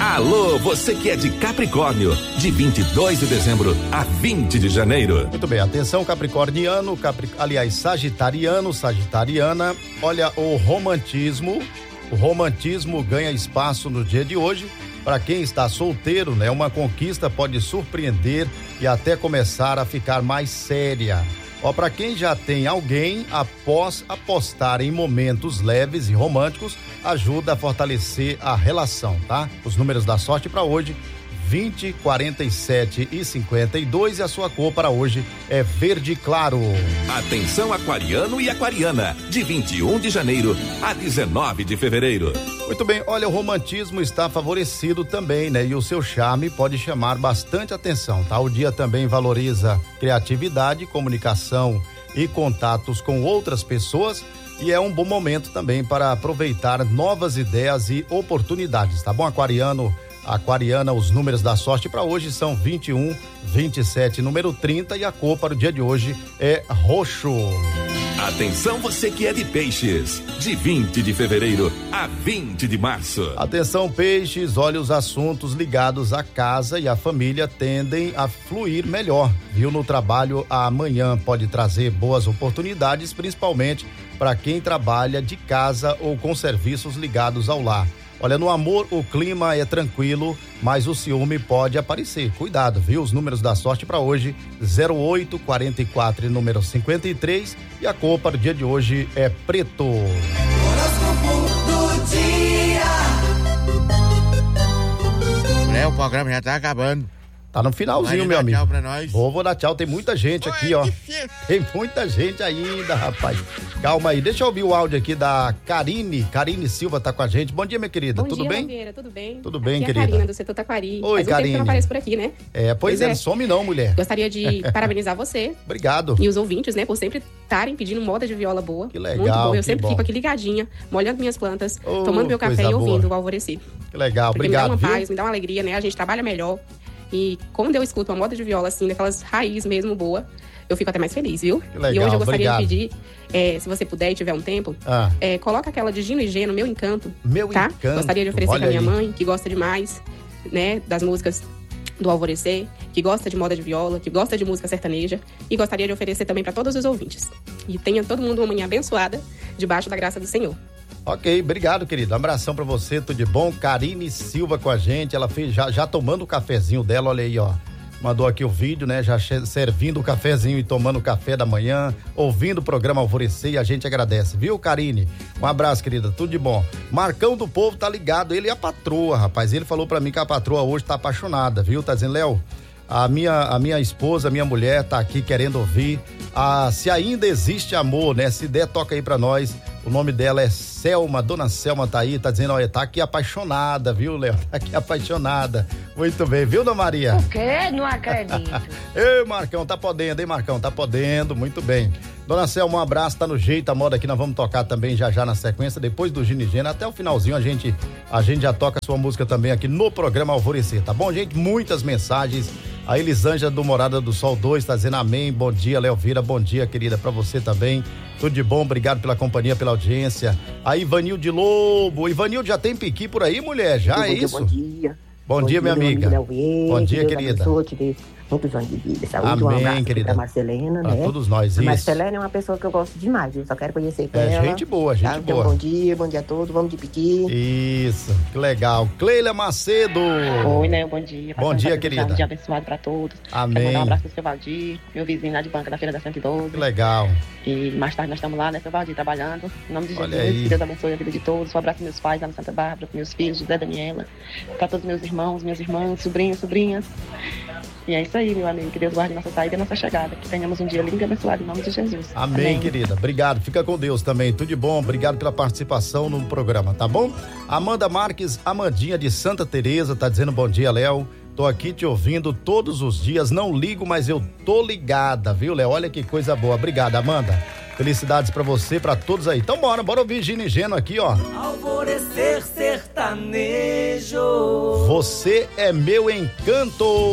Alô, você que é de Capricórnio, de 22 de dezembro a 20 de janeiro. Muito bem, atenção capricorniano, sagitariano, sagitariana. Olha, o romantismo ganha espaço no dia de hoje. Para quem está solteiro, né? Uma conquista pode surpreender e até começar a ficar mais séria. Ó, para quem já tem alguém, após apostar em momentos leves e românticos, ajuda a fortalecer a relação, tá? Os números da sorte para hoje: 20, 47 e 52, e a sua cor para hoje é verde claro. Atenção aquariano e aquariana, de 21 de janeiro a 19 de fevereiro. Muito bem, olha, o romantismo está favorecido também, né? E o seu charme pode chamar bastante atenção, tá? O dia também valoriza criatividade, comunicação e contatos com outras pessoas, e é um bom momento também para aproveitar novas ideias e oportunidades, tá bom, aquariano? Aquariana, os números da sorte para hoje são 21, 27, número 30, e a cor para o dia de hoje é roxo. Atenção você que é de Peixes, de 20 de fevereiro a 20 de março. Atenção Peixes, olha, os assuntos ligados à casa e à família tendem a fluir melhor, viu? No trabalho, amanhã pode trazer boas oportunidades, principalmente para quem trabalha de casa ou com serviços ligados ao lar. Olha, no amor o clima é tranquilo, mas o ciúme pode aparecer. Cuidado, viu? Os números da sorte para hoje: 08, 44 e número 53, e a cor para o dia de hoje é preto. Horóscopo do dia. O programa já tá acabando. Tá no finalzinho, meu amigo. Tchau pra nós. Vou dar tchau. Tem muita gente aqui, ó. Tem muita gente ainda, rapaz. Calma aí. Deixa eu ouvir o áudio aqui da Karine. Karine Silva tá com a gente. Bom dia, minha querida. Tudo bem? Vieira, tudo bem? Tudo bem, aqui querida. É a Karina do setor Taquari. Oi, Faz um Karine. tempo que eu não apareço por aqui, né? Pois é, não some não, mulher. Gostaria de parabenizar você. Obrigado. E os ouvintes, né? Por sempre estarem pedindo moda de viola boa. Que legal. Muito bom. Eu que sempre bom. fico aqui ligadinha, molhando minhas plantas, tomando meu café e ouvindo o alvorecer. Que legal, porque obrigado. me dá uma viu? paz, me dá uma alegria, né? A gente trabalha melhor. E quando eu escuto uma moda de viola, assim, daquelas raízes mesmo boa, eu fico até mais feliz, viu? Que legal, e hoje eu gostaria obrigado. de pedir, se você puder e tiver um tempo, coloca aquela de Gino e Geno, Meu Encanto. Meu tá? Encanto. Gostaria de oferecer Olha pra minha aí. mãe, que gosta demais, né, das músicas do alvorecer, que gosta de moda de viola, que gosta de música sertaneja, e gostaria de oferecer também para todos os ouvintes. E tenha todo mundo uma manhã abençoada, debaixo da graça do Senhor. Ok, obrigado, querido. Um abração pra você, tudo de bom. Karine Silva com a gente, ela fez já tomando o cafezinho dela, olha aí, ó. Mandou aqui o vídeo, né? Já servindo o cafezinho e tomando o café da manhã, ouvindo o programa Alvorecer, e a gente agradece, viu, Karine? Um abraço, querida, tudo de bom. Marcão do Povo tá ligado, ele e a patroa, rapaz. Ele falou pra mim que a patroa hoje tá apaixonada, viu? Tá dizendo, Léo, a minha esposa, a minha mulher tá aqui querendo ouvir se ainda existe amor, né? Se der, toca aí pra nós. O nome dela é Selma, dona Selma tá aí, tá dizendo, olha, tá aqui apaixonada, viu, Léo? Tá aqui apaixonada. Muito bem, viu, dona Maria? O quê? Não acredito. Ei, Marcão, tá podendo, hein, Marcão? Tá podendo, muito bem. Dona Selma, um abraço, tá no jeito, a moda aqui, nós vamos tocar também já na sequência, depois do Gino e Geno, até o finalzinho a gente já toca a sua música também aqui no programa Alvorecer, tá bom, gente? Muitas mensagens. A Elisângela do Morada do Sol 2 tá dizendo amém, bom dia, Léo Vira, bom dia, querida, pra você também. Tudo de bom, obrigado pela companhia, pela audiência. A Ivanildo de Lobo. Ivanildo, já tem piqui por aí, mulher? Já é isso? Bom dia. Bom dia, minha amiga. Bom dia, querida. Muitos anos de vida, saúde, amém, um abraço querida. Pra Marcelena, pra né? todos nós, A isso. Marcelena é uma pessoa que eu gosto demais, eu só quero conhecer ela. Gente boa, gente Então, boa. bom dia a todos, vamos de piqui. Isso, que legal. Cleila Macedo. Oi, né? Bom dia. Bom dia, querida. Um dia abençoado pra todos. Amém. Quero mandar um abraço pro seu Valdir, meu vizinho lá de banca da Feira da 112. Que legal. E mais tarde nós estamos lá, né, seu Valdir, trabalhando. Em nome de Jesus, Olha aí. que Deus abençoe a vida de todos. Um abraço para meus pais lá na Santa Bárbara, para meus filhos, José e Daniela, para todos meus irmãos, minhas irmãs, sobrinhos, sobrinhas. E é isso aí, meu amigo. Que Deus guarde nossa saída e nossa chegada. Que tenhamos um dia lindo e abençoado em nome de Jesus. Amém, querida. Obrigado. Fica com Deus também. Tudo de bom. Obrigado pela participação no programa, tá bom? Amanda Marques, Amandinha de Santa Teresa, tá dizendo bom dia, Léo. Tô aqui te ouvindo todos os dias. Não ligo, mas eu tô ligada, viu, Léo? Olha que coisa boa. Obrigado, Amanda. Felicidades pra você, pra todos aí. Então bora ouvir Gino e Geno aqui, ó. Alvorecer sertanejo. Você é meu encanto.